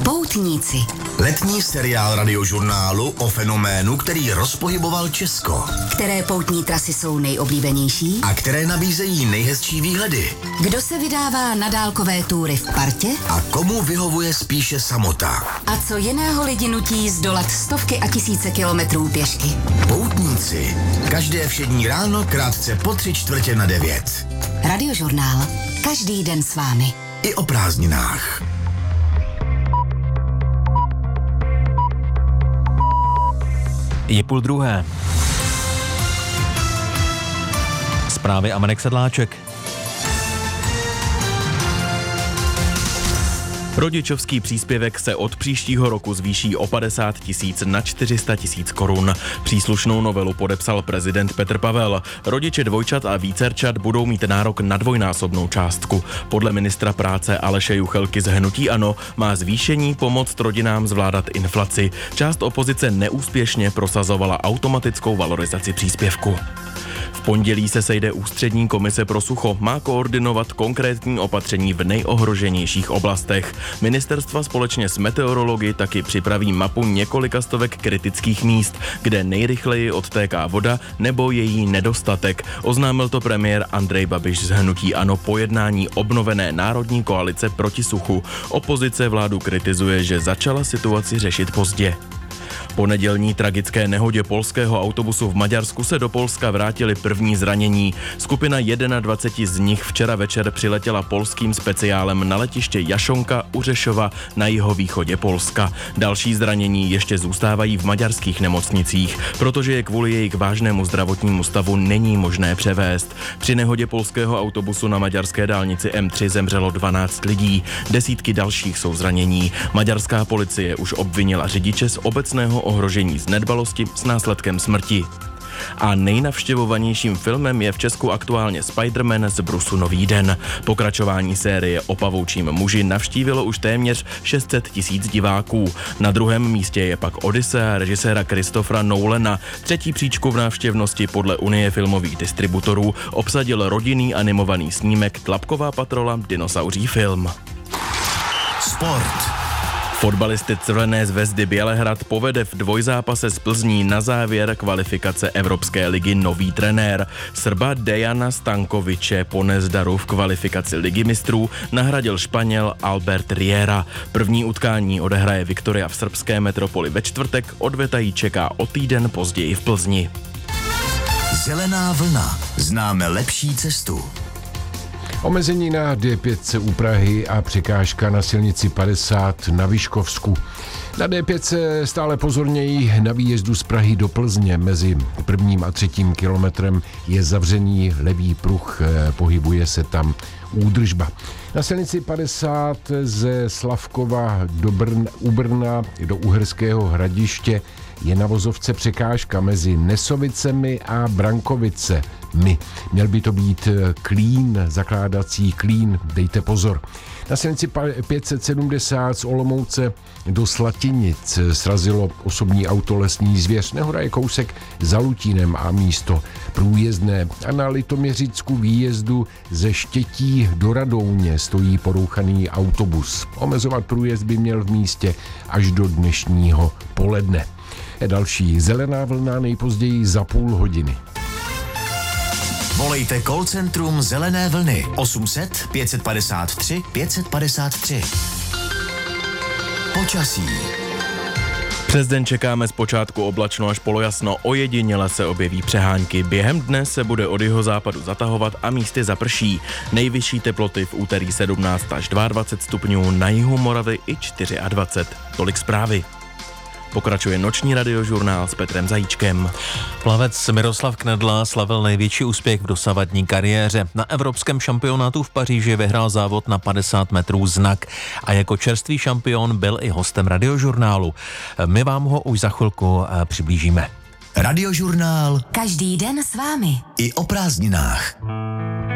Poutníci. Letní seriál Radiožurnálu o fenoménu, který rozpohyboval Česko. Které poutní trasy jsou nejoblíbenější? A které nabízejí nejhezčí výhledy. Kdo se vydává na dálkové túry v partě? A komu vyhovuje spíše samota. A co jiného lidi nutí zdolat stovky a tisíce kilometrů pěšky? Poutníci. Každé všední ráno krátce po 8:45. Radiožurnál. Každý den s vámi. I o prázdninách. Je 12:30. Zprávy a Marek Sedláček. Rodičovský příspěvek se od příštího roku zvýší o 50 000 na 400 000 korun. Příslušnou novelu podepsal prezident Petr Pavel. Rodiče dvojčat a vícerčat budou mít nárok na dvojnásobnou částku. Podle ministra práce Aleše Juchelky z hnutí ANO má zvýšení pomoct rodinám zvládat inflaci. Část opozice neúspěšně prosazovala automatickou valorizaci příspěvku. V pondělí se sejde Ústřední komise pro sucho, má koordinovat konkrétní opatření v nejohroženějších oblastech. Ministerstva společně s meteorology taky připraví mapu několika stovek kritických míst, kde nejrychleji odtéká voda nebo její nedostatek. Oznámil to premiér Andrej Babiš z hnutí ANO po jednání obnovené národní koalice proti suchu. Opozice vládu kritizuje, že začala situaci řešit pozdě. Po nedělní tragické nehodě polského autobusu v Maďarsku se do Polska vrátili první zranění. Skupina 21 z nich včera večer přiletěla polským speciálem na letiště Jašonka u Řešova na jihovýchodě Polska. Další zranění ještě zůstávají v maďarských nemocnicích, protože je kvůli jejich vážnému zdravotnímu stavu není možné převést. Při nehodě polského autobusu na maďarské dálnici M3 zemřelo 12 lidí, desítky dalších jsou zranění. Maďarská policie už obvinila řidiče z obecného ohrožení z nedbalosti s následkem smrti. A nejnavštěvovanějším filmem je v Česku aktuálně Spider-Man z Brusu Nový den. Pokračování série o pavoučím muži navštívilo už téměř 600 000 diváků. Na druhém místě je pak Odyssea režiséra Christophera Nolana. Třetí příčku v návštěvnosti podle Unie filmových distributorů obsadil rodinný animovaný snímek Tlapková patrola dinosauří film. Sport. Fotbalisty Crvené zvezdy Bělehrad povede v dvojzápase s Plzní na závěr kvalifikace Evropské ligy nový trenér. Srba Dejana Stankoviče po nezdaru v kvalifikaci ligy mistrů nahradil Španěl Albert Riera. První utkání odehraje Viktoria v srbské metropoli ve čtvrtek, odveta ji čeká o týden později v Plzni. Zelená vlna. Známe lepší cestu. Omezení na D5 u Prahy a překážka na silnici 50 na Vyškovsku. Na D5 stále pozorněji na výjezdu z Prahy do Plzně. Mezi 1. a 3. kilometrem je zavřený levý pruh, pohybuje se tam údržba. Na silnici 50 ze Slavkova u Brna do Uherského Hradiště je na vozovce překážka mezi Nesovicemi a Brankovicemi. Měl by to být klín, zakládací klín, dejte pozor. Na silnici 570 z Olomouce do Slatinic srazilo osobní auto lesní zvěř. Nehoda je kousek za Lutínem a místo průjezdné. A na Litoměřicku výjezdu ze Štětí do Radouně stojí porouchaný autobus. Omezovat průjezd by měl v místě až do dnešního poledne. Další zelená vlna nejpozději za půl hodiny. Volejte call centrum Zelené vlny 800 553 553. Počasí. Přes den čekáme zpočátku oblačno až polojasno, ojediněle se objeví přehánky. Během dne se bude od jihozápadu zatahovat a místy zaprší. Nejvyšší teploty v úterý 17 až 22 stupňů, na jihu Moravy i 24. Tolik zprávy. Pokračuje noční radiožurnál s Petrem Zajíčkem. Plavec Miroslav Knedla slavil největší úspěch v dosavadní kariéře. Na evropském šampionátu v Paříži vyhrál závod na 50 metrů znak a jako čerstvý šampion byl i hostem radiožurnálu. My vám ho už za chvilku přiblížíme. Radiožurnál. Každý den s vámi. I o prázdninách.